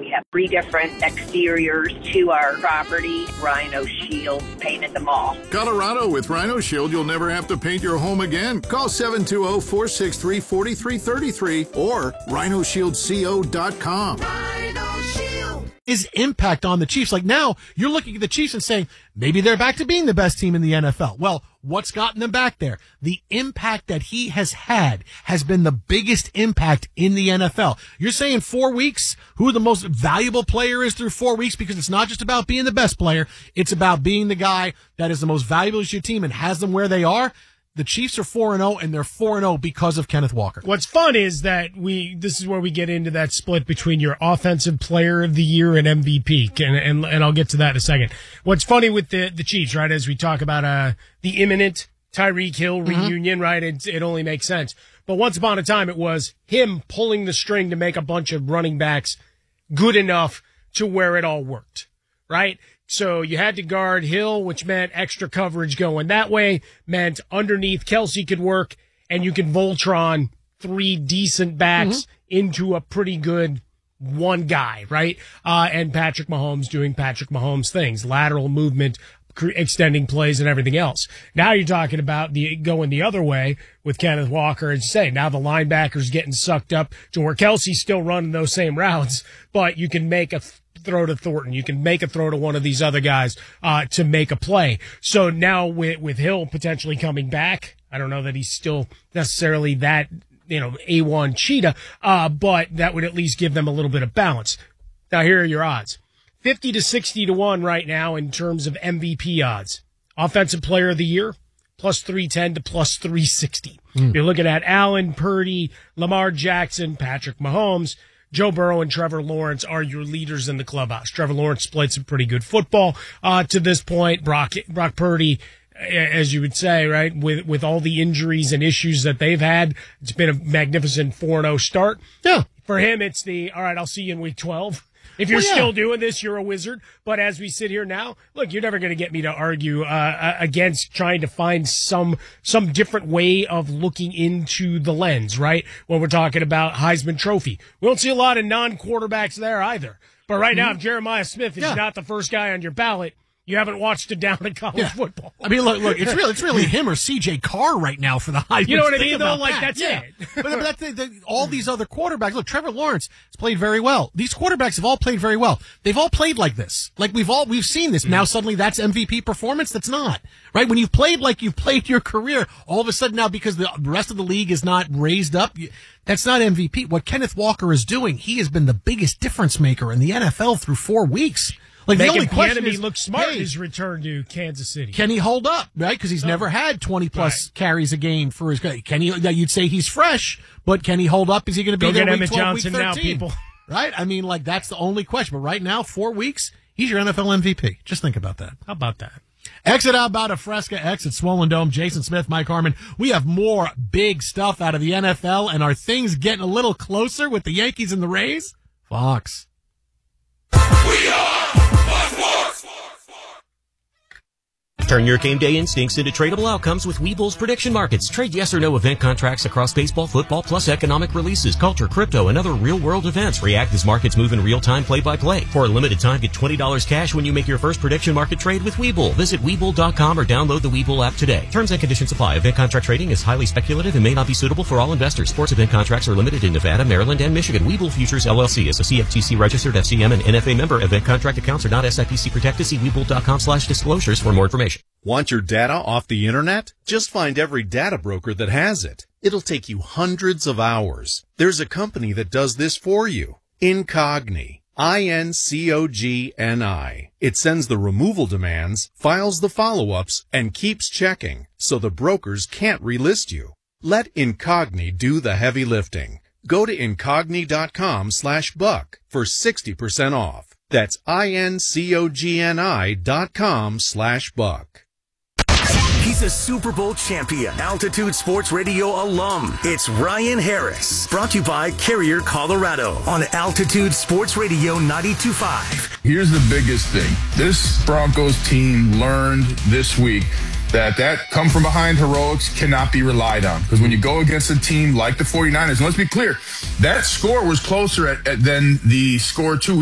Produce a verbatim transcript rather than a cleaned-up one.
We have three different exteriors to our property. Rhino Shield painted them all. Colorado, with Rhino Shield, you'll never have to paint your home again. Call seven two zero, four six three, four three three three or rhino shield co dot com. Rhino Shield. His impact on the Chiefs. Like now, you're looking at the Chiefs and saying, maybe they're back to being the best team in the N F L. Well, what's gotten them back there? The impact that he has had has been the biggest impact in the N F L. You're saying four weeks, who the most valuable player is through four weeks, because it's not just about being the best player. It's about being the guy that is the most valuable to your team and has them where they are. The Chiefs are four and oh, and they're four and oh because of Kenneth Walker. What's fun is that we this is where we get into that split between your offensive player of the year and M V P, and and, and I'll get to that in a second. What's funny with the, the Chiefs, right, as we talk about uh, the imminent Tyreek Hill reunion, mm-hmm. right, it, it only makes sense. But once upon a time, it was him pulling the string to make a bunch of running backs good enough to where it all worked, right? So you had to guard Hill, which meant extra coverage going that way, meant underneath Kelsey could work, and you could Voltron three decent backs mm-hmm. into a pretty good one guy, right? Uh, and Patrick Mahomes doing Patrick Mahomes things, lateral movement, cre- extending plays, and everything else. Now you're talking about the going the other way with Kenneth Walker, and say now the linebacker's getting sucked up to where Kelsey's still running those same routes, but you can make a th- throw to Thornton. You can make a throw to one of these other guys uh, to make a play. So now with, with Hill potentially coming back, I don't know that he's still necessarily that, you know, A one cheetah, uh, but that would at least give them a little bit of balance. Now here are your odds. fifty to sixty to one right now in terms of M V P odds. Offensive player of the year, plus three ten to plus three sixty. Mm. You're looking at Allen, Purdy, Lamar Jackson, Patrick Mahomes, Joe Burrow and Trevor Lawrence are your leaders in the clubhouse. Trevor Lawrence played some pretty good football uh, to this point. Brock Brock Purdy, as you would say, right, with with all the injuries and issues that they've had, it's been a magnificent four and oh start. Yeah. For him, it's the, all right, I'll see you in week twelve. If you're well, yeah. still doing this, you're a wizard. But as we sit here now, look, you're never going to get me to argue uh, against trying to find some some different way of looking into the lens, right? When we're talking about Heisman Trophy. We don't see a lot of non-quarterbacks there either. But right now, if Jeremiah Smith is yeah. not the first guy on your ballot, you haven't watched it down in college yeah. football. I mean, look, look, it's really, it's really him or C J Carr right now for the Heisman. You know what I mean? Though, like that. that's yeah. it. but, but that's the, the, all these other quarterbacks. Look, Trevor Lawrence has played very well. These quarterbacks have all played very well. They've all played like this. Like we've all we've seen this. Mm-hmm. Now suddenly that's M V P performance. That's not right. When you've played like you've played your career, all of a sudden now because the rest of the league is not raised up, that's not M V P. What Kenneth Walker is doing, he has been the biggest difference maker in the N F L through four weeks. Like Making the only question is, look smart hey, in his return to Kansas City. Can he hold up, right? Because he's oh. never had twenty plus right. carries a game for his guy. Can he? You'd say he's fresh, but can he hold up? Is he going to be Go there get week Emmett twelve, Johnson week now, people? Right? I mean, like that's the only question. But right now, four weeks, he's your N F L M V P. Just think about that. How about that? Exit out about a Fresca, exit Swollen Dome. Jason Smith, Mike Harmon. We have more big stuff out of the N F L, and are things getting a little closer with the Yankees and the Rays? Fox. We are Fox Sports. Turn your game day instincts into tradable outcomes with Webull's prediction markets. Trade yes or no event contracts across baseball, football, plus economic releases, culture, crypto, and other real-world events. React as markets move in real time, play-by-play. For a limited time, get twenty dollars cash when you make your first prediction market trade with Webull. Visit Webull dot com or download the Webull app today. Terms and conditions apply. Event contract trading is highly speculative and may not be suitable for all investors. Sports event contracts are limited in Nevada, Maryland, and Michigan. Webull Futures, L L C is a C F T C registered F C M and N F A member. Event contract accounts are not S I P C protected. See Webull dot com slash disclosures for more information. Want your data off the internet? Just find every data broker that has it. It'll take you hundreds of hours. There's a company that does this for you. Incogni. I N C O G N I. It sends the removal demands, files the follow-ups, and keeps checking, so the brokers can't relist you. Let Incogni do the heavy lifting. Go to incogni dot com slash buck for sixty percent off. That's I N C O G N I dot com slash buck. He's a Super Bowl champion, Altitude Sports Radio alum. It's Ryan Harris, brought to you by Carrier, Colorado, on Altitude Sports Radio ninety-two point five. Here's the biggest thing. This Broncos team learned this week that that come from behind heroics cannot be relied on. Because when you go against a team like the forty-niners, and let's be clear, that score was closer at, at, than the score two